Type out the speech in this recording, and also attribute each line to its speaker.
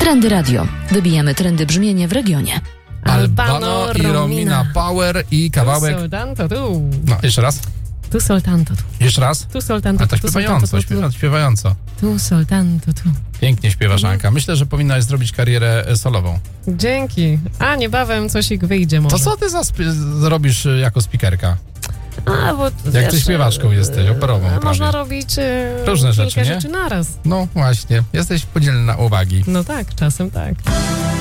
Speaker 1: Trendy Radio. Wybijamy trendy brzmienia w regionie.
Speaker 2: Albano i Romina Power i kawałek...
Speaker 3: Tu soltanto, tu.
Speaker 2: No, jeszcze raz.
Speaker 3: Tu soltanto, tu.
Speaker 2: Jeszcze raz.
Speaker 3: Tu soltanto,
Speaker 2: Ale to
Speaker 3: tu
Speaker 2: śpiewająco,
Speaker 3: soltanto, tu.
Speaker 2: śpiewająco.
Speaker 3: Tu soltanto, tu.
Speaker 2: Pięknie śpiewasz, Anka. Myślę, że powinnaś zrobić karierę solową.
Speaker 3: Dzięki. A niebawem coś wyjdzie może.
Speaker 2: To co ty zrobisz jako speakerka?
Speaker 3: A, bo
Speaker 2: Jak ty śpiewaczką jesteś, operową prawie.
Speaker 3: można robić
Speaker 2: różne
Speaker 3: kilka
Speaker 2: rzeczy, nie?
Speaker 3: rzeczy naraz.
Speaker 2: No właśnie, jesteś podzielna na uwagi.
Speaker 3: No tak, czasem tak.